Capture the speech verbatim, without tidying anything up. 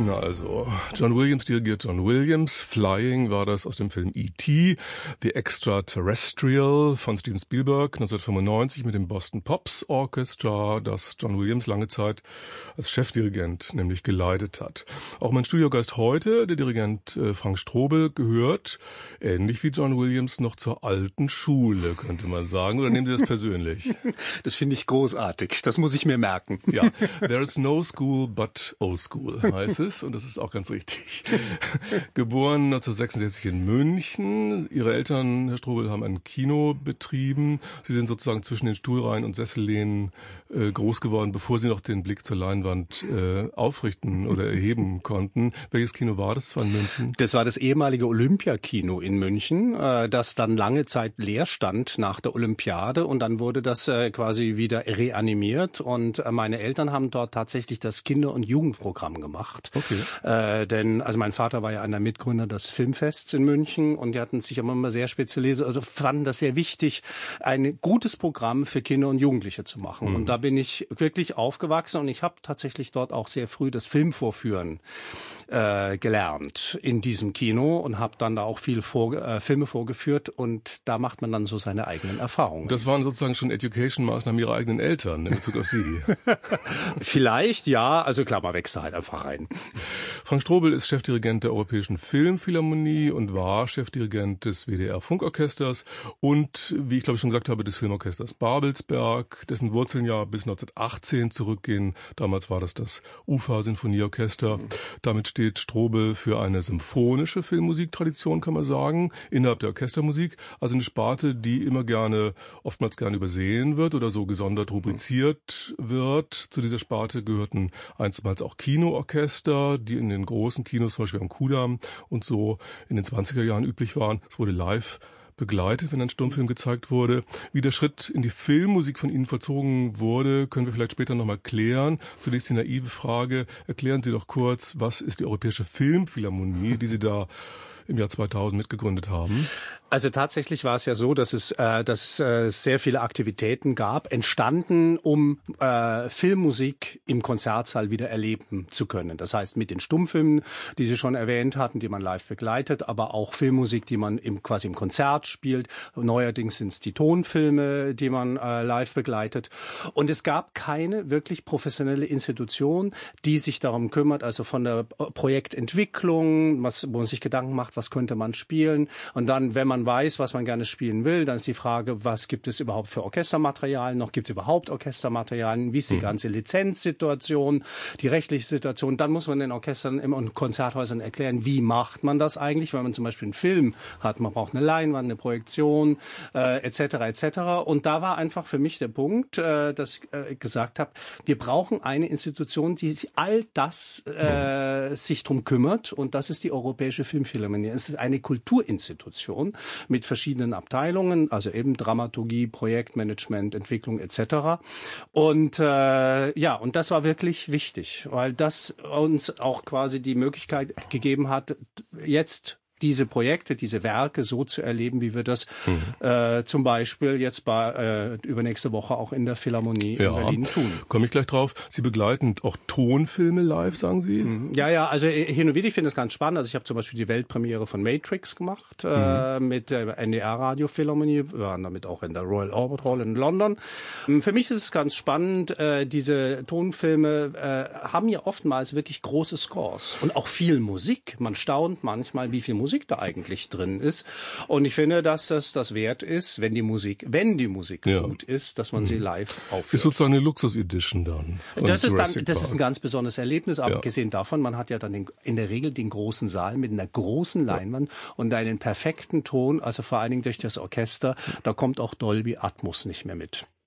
Szene also. John Williams dirigiert John Williams. Flying war das aus dem Film E T The Extraterrestrial von Steven Spielberg neunzehnhundertfünfundneunzig mit dem Boston Pops Orchestra, das John Williams lange Zeit als Chefdirigent nämlich geleitet hat. Auch mein Studiogast heute, der Dirigent äh, Frank Strobel, gehört, ähnlich wie John Williams, noch zur alten Schule, könnte man sagen. Oder nehmen Sie das persönlich? Das finde ich großartig. Das muss ich mir merken. Ja, there is no school but old school, heißt es. Und das ist auch ganz richtig. Geboren neunzehnhundertsechsundsechzig in München. Ihre Eltern, Herr Strobel, haben ein Kino betrieben. Sie sind sozusagen zwischen den Stuhlreihen und Sessellehnen äh, groß geworden, bevor Sie noch den Blick zur Leinwand äh, aufrichten oder erheben konnten. Welches Kino war das? Das war in München? Das war das ehemalige Olympiakino in München, äh, das dann lange Zeit leer stand nach der Olympiade. Und dann wurde das äh, quasi wieder reanimiert. Und äh, meine Eltern haben dort tatsächlich das Kinder- und Jugendprogramm gemacht. Okay. Äh, denn also mein Vater war ja einer Mitgründer des Filmfests in München und die hatten sich immer sehr spezialisiert, also fanden das sehr wichtig, ein gutes Programm für Kinder und Jugendliche zu machen. Mhm. Und da bin ich wirklich aufgewachsen und ich habe tatsächlich dort auch sehr früh das Filmvorführen äh, gelernt in diesem Kino und habe dann da auch viele vor, äh, Filme vorgeführt und da macht man dann so seine eigenen Erfahrungen. Das waren sozusagen schon Education-Maßnahmen Ihrer eigenen Eltern in Bezug auf Sie. Vielleicht, ja. Also klar, man wächst da halt einfach rein. Frank Strobel ist Chefdirigent der Europäischen Filmphilharmonie und war Chefdirigent des W D R-Funkorchesters und, wie ich glaube ich schon gesagt habe, des Filmorchesters Babelsberg, dessen Wurzeln ja bis neunzehnhundertachtzehn zurückgehen. Damals war das das Ufa-Sinfonieorchester. Mhm. Damit steht Strobel für eine symphonische Filmmusiktradition, kann man sagen, innerhalb der Orchestermusik. Also eine Sparte, die immer gerne, oftmals gerne übersehen wird oder so gesondert rubriziert wird. Zu dieser Sparte gehörten einstmals auch Kinoorchester, die in den großen Kinos, zum Beispiel am Kudamm und so in den zwanziger Jahren üblich waren. Es wurde live begleitet, wenn ein Stummfilm gezeigt wurde. Wie der Schritt in die Filmmusik von Ihnen vollzogen wurde, können wir vielleicht später nochmal klären. Zunächst die naive Frage, erklären Sie doch kurz, was ist die Europäische Filmphilharmonie, die Sie da im Jahr zweitausend mitgegründet haben? Also tatsächlich war es ja so, dass es, äh, dass es äh, sehr viele Aktivitäten gab, entstanden, um äh, Filmmusik im Konzertsaal wieder erleben zu können. Das heißt mit den Stummfilmen, die Sie schon erwähnt hatten, die man live begleitet, aber auch Filmmusik, die man im, quasi im Konzert spielt. Neuerdings sind es die Tonfilme, die man äh, live begleitet. Und es gab keine wirklich professionelle Institution, die sich darum kümmert, also von der Projektentwicklung, was, wo man sich Gedanken macht, was könnte man spielen. Und dann, wenn man weiß, was man gerne spielen will, dann ist die Frage, was gibt es überhaupt für Orchestermaterialien noch? Gibt es überhaupt Orchestermaterialien? Wie ist die mhm. ganze Lizenzsituation, die rechtliche Situation? Dann muss man den Orchestern und Konzerthäusern erklären, wie macht man das eigentlich, wenn man zum Beispiel einen Film hat. Man braucht eine Leinwand, eine Projektion, äh, et cetera et cetera. Und da war einfach für mich der Punkt, äh, dass ich äh, gesagt habe, wir brauchen eine Institution, die all das äh, mhm. sich drum kümmert. Und das ist die Europäische Filmphilharmonie. Es ist eine Kulturinstitution mit verschiedenen Abteilungen, also eben Dramaturgie, Projektmanagement, Entwicklung et cetera. Und äh, ja, und das war wirklich wichtig, weil das uns auch quasi die Möglichkeit gegeben hat, jetzt diese Projekte, diese Werke so zu erleben, wie wir das mhm. äh, zum Beispiel jetzt bei äh, übernächste Woche auch in der Philharmonie ja. in Berlin tun. Komme ich gleich drauf. Sie begleiten auch Tonfilme live, sagen Sie? Mhm. Ja, ja, also hin und wieder, ich finde es ganz spannend. Also ich habe zum Beispiel die Weltpremiere von Matrix gemacht mhm. äh, mit der N D R-Radio Philharmonie. Wir waren damit auch in der Royal Albert Hall in London. Für mich ist es ganz spannend, äh, diese Tonfilme äh, haben ja oftmals wirklich große Scores und auch viel Musik. Man staunt manchmal, wie viel Musik Musik da eigentlich drin ist. Und ich finde, dass das das wert ist, wenn die Musik, wenn die Musik ja. gut ist, dass man mhm. sie live aufführt. Ist sozusagen eine Luxus-Edition dann. Das ist dann, das ist ein ganz besonderes Erlebnis, abgesehen ja. davon, man hat ja dann den, in der Regel den großen Saal mit einer großen Leinwand ja. und einen perfekten Ton, also vor allen Dingen durch das Orchester, da kommt auch Dolby Atmos nicht mehr mit.